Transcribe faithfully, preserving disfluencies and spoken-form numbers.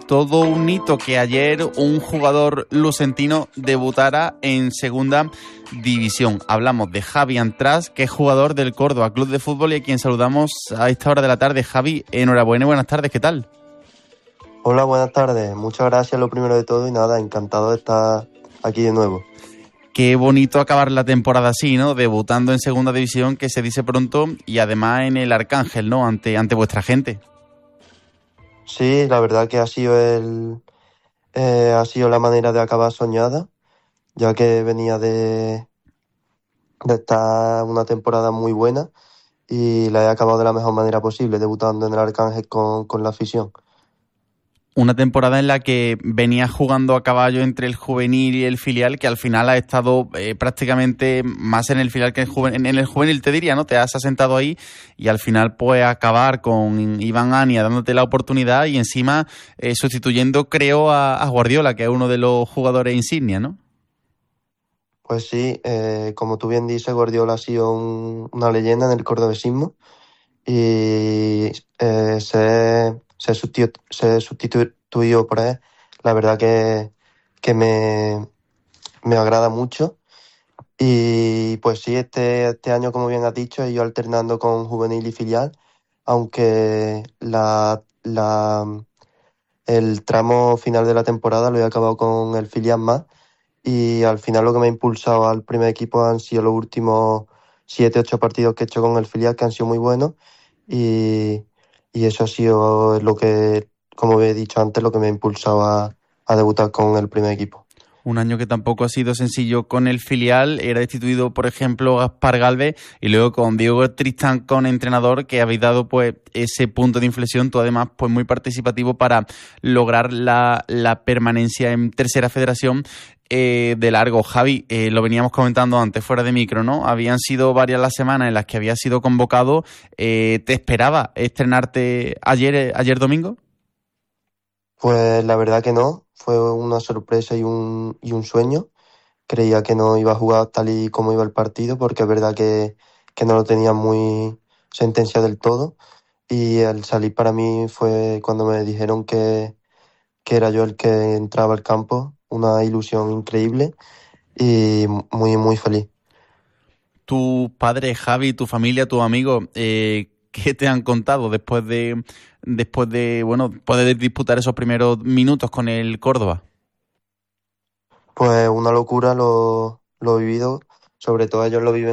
todo un hito que ayer un jugador lucentino debutara en segunda división. Hablamos de Javi Antras, que es jugador del Córdoba Club de Fútbol y a quien saludamos a esta hora de la tarde. Javi, enhorabuena y buenas tardes, ¿qué tal? Hola, buenas tardes. Muchas gracias, lo primero de todo, y nada, encantado de estar aquí de nuevo. Qué bonito acabar la temporada así, ¿no? Debutando en segunda división, que se dice pronto, y además en el Arcángel, ¿no? Ante, ante vuestra gente. Sí, la verdad que ha sido el eh, ha sido la manera de acabar soñada, ya que venía de, de estar una temporada muy buena y la he acabado de la mejor manera posible, debutando en el Arcángel con, con la afición. Una temporada en la que venías jugando a caballo entre el juvenil y el filial, que al final ha estado eh, prácticamente más en el filial que en el, juvenil, en el juvenil, te diría, ¿no? Te has asentado ahí y al final pues acabar con Iván Ania dándote la oportunidad y encima eh, sustituyendo, creo, a, a Guardiola, que es uno de los jugadores insignia, ¿no? Pues sí, eh, como tú bien dices, Guardiola ha sido un, una leyenda en el cordobesismo y eh, se, se, sustitu- se sustituyó por él. La verdad que, que me, me agrada mucho. Y pues sí, este, este año, como bien has dicho, he ido alternando con juvenil y filial, aunque la, la, el tramo final de la temporada lo he acabado con el filial más. Y al final lo que me ha impulsado al primer equipo han sido los últimos siete, ocho partidos que he hecho con el filial, que han sido muy buenos. Y, y eso ha sido lo que, como he dicho antes, lo que me ha impulsado a, a debutar con el primer equipo. Un año que tampoco ha sido sencillo con el filial. Era destituido, por ejemplo, Gaspar Galvez, y luego con Diego Tristán con entrenador, que habéis dado pues ese punto de inflexión, tú además pues muy participativo para lograr la, la permanencia en tercera federación eh, de largo. Javi, eh, lo veníamos comentando antes fuera de micro, ¿no? Habían sido varias las semanas en las que habías sido convocado. Eh, ¿te esperaba estrenarte ayer, ayer domingo? Pues la verdad que no, fue una sorpresa y un, y un sueño. Creía que no iba a jugar tal y como iba el partido, porque es verdad que, que no lo tenía muy sentenciado del todo. Y al salir para mí fue cuando me dijeron que, que era yo el que entraba al campo, una ilusión increíble y muy, muy feliz. Tus padres, Javi, tu familia, tus amigos, eh, ¿qué te han contado después de, después de, bueno, poder disputar esos primeros minutos con el Córdoba? Pues una locura lo, lo he vivido, sobre todo ellos lo viven